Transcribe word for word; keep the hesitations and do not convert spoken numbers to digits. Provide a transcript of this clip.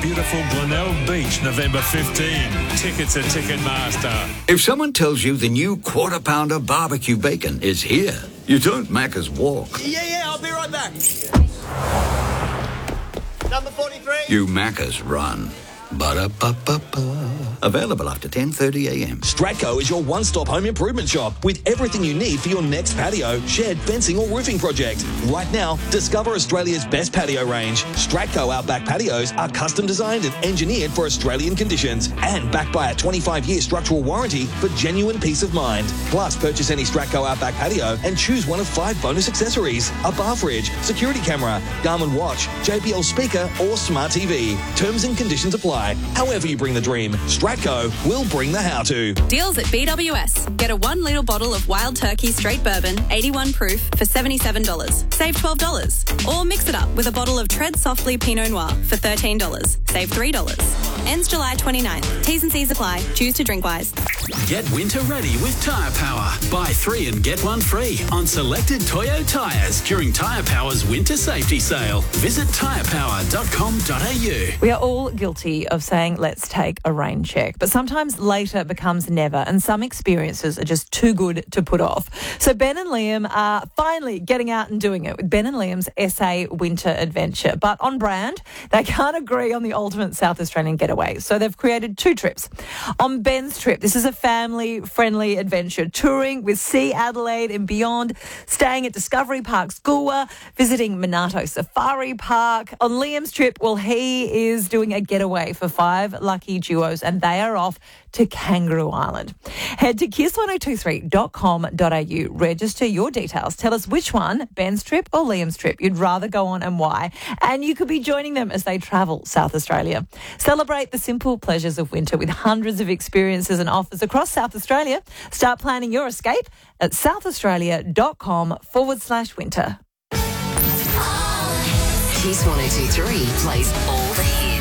beautiful Glenelg Beach, November fifteenth. Tickets at Ticketmaster. If someone tells you the new Quarter Pounder barbecue bacon is here, you don't Macca's walk. Yeah, yeah, I'll be right back. Number forty-three. You Macca's run. Ba-da-ba-ba-ba. Available after ten thirty a m. Stratco is your one-stop home improvement shop with everything you need for your next patio, shed, fencing or roofing project. Right now, discover Australia's best patio range. Stratco Outback patios are custom designed and engineered for Australian conditions and backed by a twenty-five year structural warranty for genuine peace of mind. Plus, purchase any Stratco Outback patio and choose one of five bonus accessories: a bar fridge, security camera, Garmin watch, J B L speaker or smart T V. Terms and conditions apply. However you bring the dream, Stratco will bring the how-to. Deals at B W S. Get a one litre bottle of Wild Turkey Straight Bourbon, eighty-one proof, for seventy-seven dollars. Save twelve dollars. Or mix it up with a bottle of Tread Softly Pinot Noir for thirteen dollars. Save three dollars. Ends July twenty-ninth. T's and C's apply. Choose to drink wise. Get winter ready with Tyre Power. Buy three and get one free on selected Toyo tyres during Tyre Power's winter safety sale. Visit tyre power dot com dot a u. We are all guilty of saying, let's take a rain check. But sometimes later becomes never, and some experiences are just too good to put off. So Ben and Liam are finally getting out and doing it with Ben and Liam's S A Winter Adventure. But on brand, they can't agree on the ultimate South Australian getaway. So they've created two trips. On Ben's trip, this is a family-friendly adventure, touring with Sea Adelaide and beyond, staying at Discovery Park Goolwa, visiting Minato Safari Park. On Liam's trip, well, he is doing a getaway for five lucky duos, and they are off to Kangaroo Island. Head to kiss ten twenty-three dot com dot a u. Register your details. Tell us which one, Ben's trip or Liam's trip, you'd rather go on and why. And you could be joining them as they travel South Australia. Celebrate the simple pleasures of winter with hundreds of experiences and offers across South Australia. Start planning your escape at southaustralia.com forward slash winter. Kiss one oh two three plays all the hits.